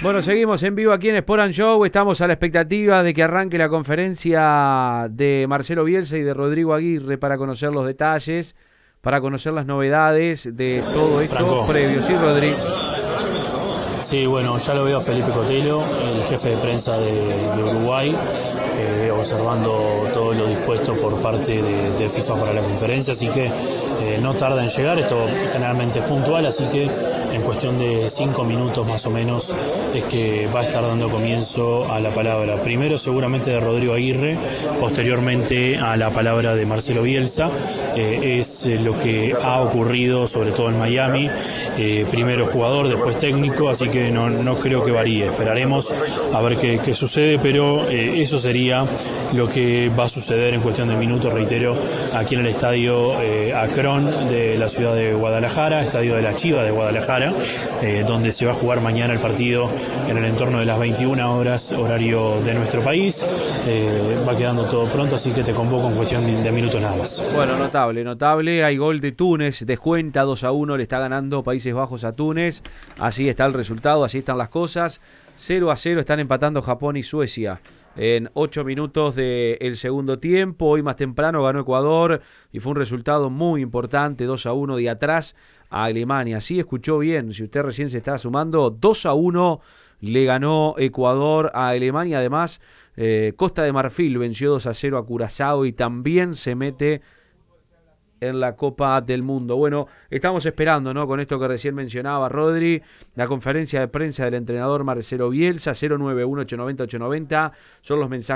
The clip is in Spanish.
Bueno, seguimos en vivo aquí en Sport & Show. Estamos a la expectativa de que arranque la conferencia de Marcelo Bielsa y de Rodrigo Aguirre para conocer los detalles, para conocer las novedades de todo esto Franco. previo. ¿Sí, Rodrigo? Sí, bueno, ya lo veo a Felipe Cotelo, el jefe de prensa de Uruguay, observando todo lo dispuesto por parte de FIFA para la conferencia, así que no tarda en llegar. Esto generalmente es puntual, así que en cuestión de 5 minutos más o menos es que va a estar dando comienzo a la palabra. Primero seguramente de Rodrigo Aguirre, posteriormente a la palabra de Marcelo Bielsa. Es lo que ha ocurrido sobre todo en Miami, primero jugador, después técnico, así que no creo que varíe. Esperaremos a ver qué sucede, pero eso sería lo que va a suceder en cuestión de minutos, reitero, aquí en el estadio Akron de la ciudad de Guadalajara, estadio de la Chiva de Guadalajara, donde se va a jugar mañana el partido en el entorno de las 21 horas, horario de nuestro país. Va quedando todo pronto, así que te convoco en cuestión de minutos nada más. Bueno, notable. Hay gol de Túnez, descuenta 2-1, le está ganando Países Bajos a Túnez. Así está el resultado, así están las cosas. 0-0 están empatando Japón y Suecia en 8 minutos del segundo tiempo. Hoy más temprano ganó Ecuador y fue un resultado muy importante, 2-1 de atrás a Alemania. Sí, escuchó bien, si usted recién se está sumando, 2-1 le ganó Ecuador a Alemania. Además, Costa de Marfil venció 2-0 a Curazao y también se mete en la Copa del Mundo. Bueno, estamos esperando, ¿no? Con esto que recién mencionaba Rodri, la conferencia de prensa del entrenador Marcelo Bielsa. 091-890-890 son los mensajes